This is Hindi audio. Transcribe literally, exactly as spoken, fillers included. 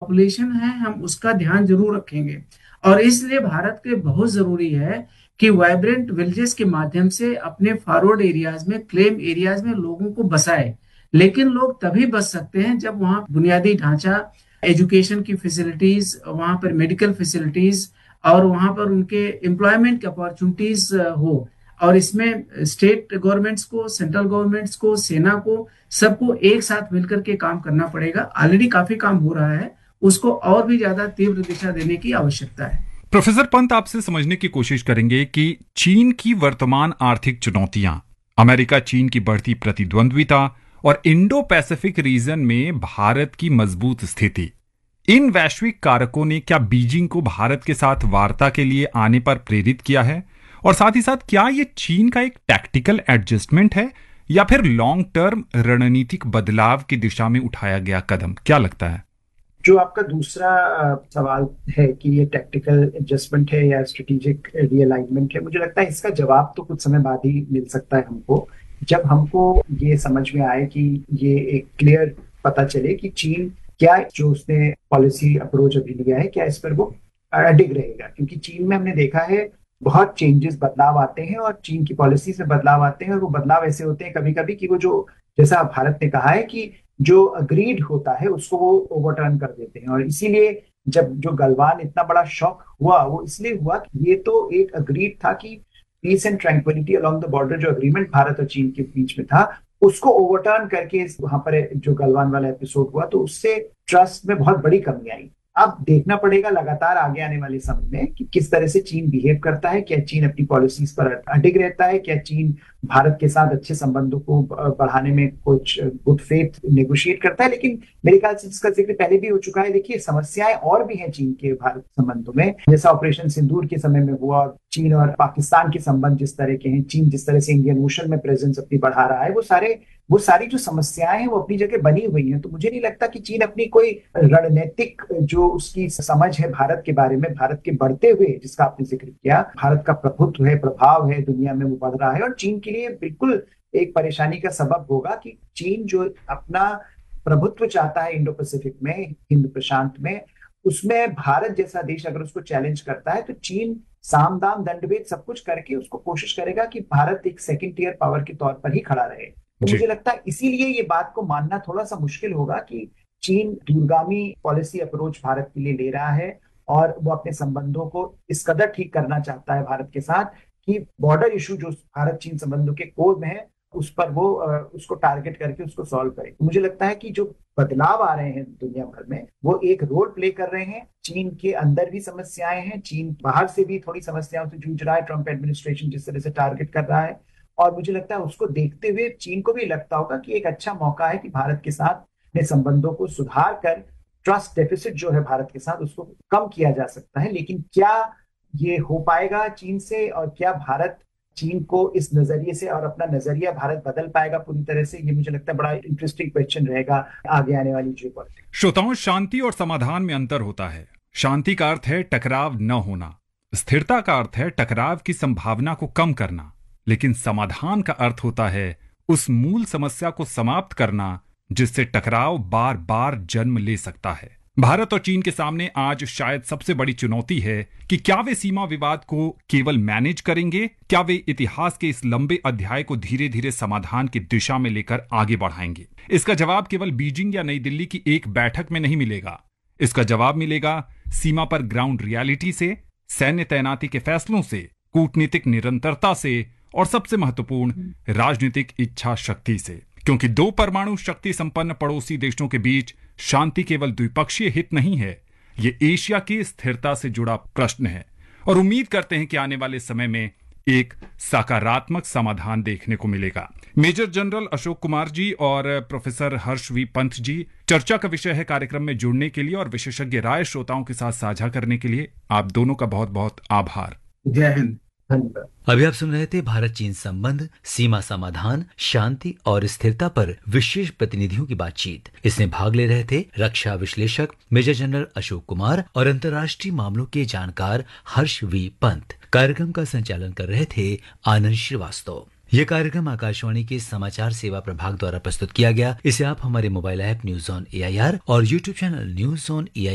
पॉपुलेशन है हम उसका ध्यान जरूर रखेंगे। और इसलिए भारत के बहुत जरूरी है कि वाइब्रेंट विलेजेस के माध्यम से अपने फॉरवर्ड एरियाज में, क्लेम एरियाज में लोगों को बसाए। लेकिन लोग तभी बस सकते हैं जब वहाँ बुनियादी ढांचा, एजुकेशन की फैसिलिटीज, वहाँ पर मेडिकल फैसिलिटीज और वहाँ पर उनके एम्प्लॉयमेंट अपॉर्चुनिटीज हो। और इसमें स्टेट गवर्नमेंट्स को, सेंट्रल गवर्नमेंट्स को, सेना को, सबको एक साथ मिलकर के काम करना पड़ेगा। ऑलरेडी काफी काम हो रहा है, उसको और भी ज्यादा तीव्र दिशा देने की आवश्यकता है। प्रोफेसर पंत, आपसे समझने की कोशिश करेंगे कि चीन की वर्तमान आर्थिक चुनौतियां, अमेरिका चीन की बढ़ती प्रतिद्वंद्विता और इंडो पैसिफिक रीजन में भारत की मजबूत स्थिति, इन वैश्विक कारकों ने क्या बीजिंग को भारत के साथ वार्ता के लिए आने पर प्रेरित किया है? और साथ ही साथ क्या ये चीन का एक टैक्टिकल एडजस्टमेंट है या फिर लॉन्ग टर्म रणनीतिक बदलाव की दिशा में उठाया गया कदम? क्या लगता है? जो आपका दूसरा सवाल है कि ये टैक्टिकल एडजस्टमेंट है या स्ट्रेटेजिक रीअलाइनमेंट है, मुझे लगता है इसका जवाब तो कुछ समय बाद ही मिल सकता है हमको, जब हमको ये समझ में आए कि ये एक क्लियर पता चले कि चीन क्या जो उसने पॉलिसी अप्रोच अभी लिया है, क्या इस पर वो अडिग रहेगा। क्योंकि चीन में हमने देखा है बहुत चेंजेस, बदलाव आते हैं और चीन की पॉलिसीज में बदलाव आते हैं, और वो बदलाव ऐसे होते हैं कभी कभी कि वो जो, जैसा भारत ने कहा है कि जो अग्रीड होता है उसको वो ओवरटर्न कर देते हैं। और इसीलिए जब जो गलवान इतना बड़ा शॉक हुआ, वो इसलिए हुआ कि ये तो एक अग्रीड था कि piece and tranquillity along the border, जो अग्रीमेंट भारत और चीन के बीच में था, उसको ओवरटर्न करके वहां पर जो गलवान वाला एपिसोड हुआ, तो उससे ट्रस्ट में बहुत बड़ी कमी आई। अब देखना पड़ेगा लगातार आगे आने वाले समय में कि किस तरह से चीन बिहेव करता है। क्या चीन अपनी पॉलिसीज पर अडिग रहता है? क्या चीन भारत के साथ अच्छे संबंधों को बढ़ाने में कुछ गुड फेथ नेगोशिएट करता है? लेकिन मेरे ख्याल से इसका जिक्र पहले भी हो चुका है। देखिए, समस्याएं और भी हैं चीन के भारत संबंधों में, जैसा ऑपरेशन सिंदूर के समय में हुआ, चीन और पाकिस्तान के संबंध जिस तरह के हैं, चीन जिस तरह से इंडियन ओशन में प्रेजेंस अपनी बढ़ा रहा है, वो सारे वो सारी जो समस्याएं हैं वो अपनी जगह बनी हुई हैं। तो मुझे नहीं लगता कि चीन अपनी कोई रणनीतिक जो उसकी समझ है भारत के बारे में, भारत के बढ़ते हुए, जिसका आपने जिक्र किया, भारत का प्रभुत्व है, प्रभाव है दुनिया में, वो बढ़ रहा है। और चीन के लिए बिल्कुल एक परेशानी का सबब होगा कि चीन जो अपना प्रभुत्व चाहता है इंडो पैसिफिक में, हिंद प्रशांत में, उसमें भारत जैसा देश अगर उसको चैलेंज करता है, तो चीन साम दाम दंडभेद सब कुछ करके उसको कोशिश करेगा कि भारत एक सेकंड टियर पावर के तौर पर ही खड़ा रहे। तो मुझे लगता है इसीलिए ये बात को मानना थोड़ा सा मुश्किल होगा कि चीन दूरगामी पॉलिसी अप्रोच भारत के लिए ले रहा है, और वो अपने संबंधों को इस कदर ठीक करना चाहता है भारत के साथ कि बॉर्डर इशू जो भारत चीन संबंधों के कोर में है, उस पर वो उसको टारगेट करके उसको सॉल्व करे। तो मुझे लगता है कि जो बदलाव आ रहे हैं दुनिया भर में, वो एक रोल प्ले कर रहे हैं। चीन के अंदर भी समस्याएं हैं, चीन बाहर से भी थोड़ी समस्याओं से जूझ रहा है। ट्रंप एडमिनिस्ट्रेशन जिस तरह से टारगेट कर रहा है, और मुझे लगता है उसको देखते हुए चीन को भी लगता होगा कि एक अच्छा मौका है कि भारत के साथ अपने संबंधों को सुधार कर ट्रस्ट डेफिसिट जो है भारत के साथ, उसको कम किया जा सकता है। लेकिन क्या ये हो पाएगा चीन से, और क्या भारत चीन को इस नजरिए से और अपना नजरिया भारत बदल पाएगा पूरी तरह से, ये मुझे लगता है बड़ा इंटरेस्टिंग क्वेश्चन रहेगा आगे आने वाली जियोपॉलिटिक्स। श्रोताओं, शांति और समाधान में अंतर होता है। शांति का अर्थ है टकराव न होना, स्थिरता का अर्थ है टकराव की संभावना को कम करना, लेकिन समाधान का अर्थ होता है उस मूल समस्या को समाप्त करना जिससे टकराव बार बार जन्म ले सकता है। भारत और चीन के सामने आज शायद सबसे बड़ी चुनौती है कि क्या वे सीमा विवाद को केवल मैनेज करेंगे, क्या वे इतिहास के इस लंबे अध्याय को धीरे धीरे समाधान की दिशा में लेकर आगे बढ़ाएंगे। इसका जवाब केवल बीजिंग या नई दिल्ली की एक बैठक में नहीं मिलेगा। इसका जवाब मिलेगा सीमा पर ग्राउंड रियलिटी से, सैन्य तैनाती के फैसलों से, कूटनीतिक निरंतरता से, और सबसे महत्वपूर्ण राजनीतिक इच्छा शक्ति से। क्योंकि दो परमाणु शक्ति संपन्न पड़ोसी देशों के बीच शांति केवल द्विपक्षीय हित नहीं है, ये एशिया की स्थिरता से जुड़ा प्रश्न है। और उम्मीद करते हैं कि आने वाले समय में एक सकारात्मक समाधान देखने को मिलेगा। मेजर जनरल अशोक कुमार जी और professor Harsh we Pant ji, चर्चा का विषय है कार्यक्रम में जुड़ने के लिए और विशेषज्ञ राय श्रोताओं के साथ साझा करने के लिए आप दोनों का बहुत बहुत आभार। जय हिंद। अभी आप सुन रहे थे भारत चीन संबंध, सीमा समाधान, शांति और स्थिरता पर विशेष प्रतिनिधियों की बातचीत। इसमें भाग ले रहे थे रक्षा विश्लेषक मेजर जनरल अशोक कुमार और अंतर्राष्ट्रीय मामलों के जानकार हर्ष वी पंत। कार्यक्रम का संचालन कर रहे थे आनंद श्रीवास्तव। यह कार्यक्रम आकाशवाणी के समाचार सेवा प्रभाग द्वारा प्रस्तुत किया गया। इसे आप हमारे mobile app news on A I R और YouTube channel news on A I R